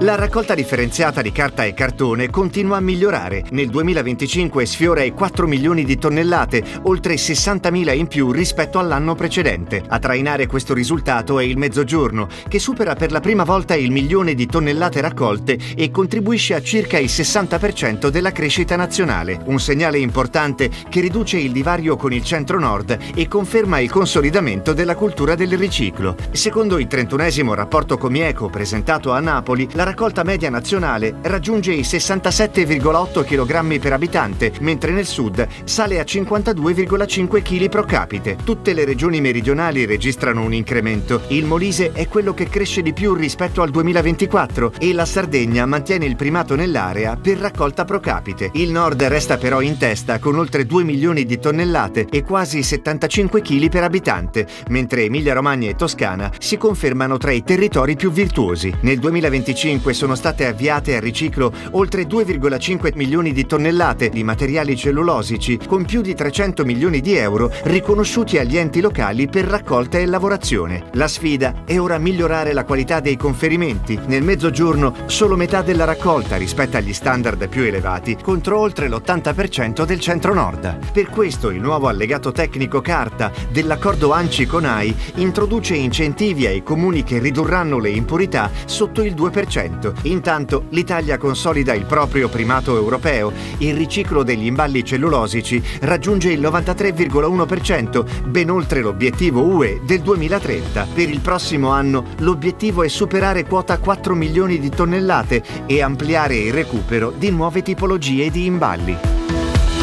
La raccolta differenziata di carta e cartone continua a migliorare. Nel 2025 sfiora i 4 milioni di tonnellate, oltre 60.000 in più rispetto all'anno precedente. A trainare questo risultato è il Mezzogiorno, che supera per la prima volta il 1.000.000 di tonnellate raccolte e contribuisce a circa il 60% della crescita nazionale. Un segnale importante che riduce il divario con il centro-nord e conferma il consolidamento della cultura del riciclo. Secondo il 31esimo rapporto Comieco presentato a Napoli, la raccolta media nazionale raggiunge i 67,8 kg per abitante, mentre nel sud sale a 52,5 kg pro capite. Tutte le regioni meridionali registrano un incremento. Il Molise è quello che cresce di più rispetto al 2024 e la Sardegna mantiene il primato nell'area per raccolta pro capite. Il nord resta però in testa con oltre 2 milioni di tonnellate e quasi 75 kg per abitante, mentre Emilia-Romagna e Toscana si confermano tra i territori più virtuosi. Nel 2025 sono state avviate al riciclo oltre 2,5 milioni di tonnellate di materiali cellulosici, con più di 300 milioni di euro riconosciuti agli enti locali per raccolta e lavorazione. La sfida è ora migliorare la qualità dei conferimenti. Nel Mezzogiorno solo metà della raccolta rispetto agli standard più elevati, contro oltre l'80% del centro-nord. Per questo il nuovo allegato tecnico carta dell'accordo ANCI-CONAI introduce incentivi ai comuni che ridurranno le impurità sotto il 2%. Intanto l'Italia consolida il proprio primato europeo. Il riciclo degli imballi cellulosici raggiunge il 93,1%, ben oltre l'obiettivo UE del 2030. Per il prossimo anno l'obiettivo è superare quota 4 milioni di tonnellate e ampliare il recupero di nuove tipologie di imballi.